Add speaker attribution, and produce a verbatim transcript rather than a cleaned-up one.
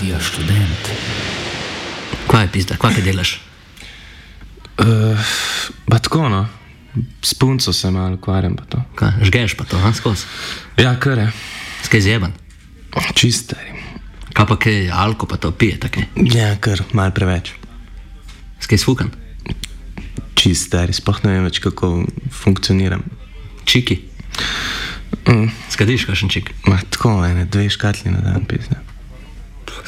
Speaker 1: Radio študent.
Speaker 2: Kva je pizda, kva kaj delaš?
Speaker 3: Uh, ba tako, no. S punco se malo ukvarjam pa to.
Speaker 2: Kaj, žgeš pa to, ha, skozi?
Speaker 3: Ja, kar je.
Speaker 2: Skaj zjeban?
Speaker 3: Čistari.
Speaker 2: Kaj pa kaj alko pa to pije, takaj?
Speaker 3: Ja, kar, malo preveč.
Speaker 2: Skaj sfukan?
Speaker 3: Čistari, sploh ne vem več, kako funkcioniram.
Speaker 2: Čiki?
Speaker 3: Mm.
Speaker 2: Skadiš kakšen čik?
Speaker 3: Ma tako, ene, dve škatli na dan, pizda.